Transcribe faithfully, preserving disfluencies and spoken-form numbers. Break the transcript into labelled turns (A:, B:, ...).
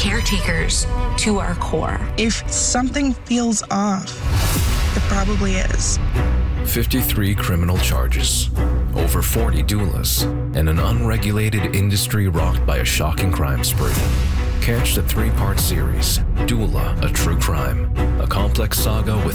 A: caretakers to our core.
B: If something feels off, it probably is.
C: fifty-three criminal charges, over forty doulas, and an unregulated industry rocked by a shocking crime spree. Catch the three-part series, Doula, A True Crime, a complex saga with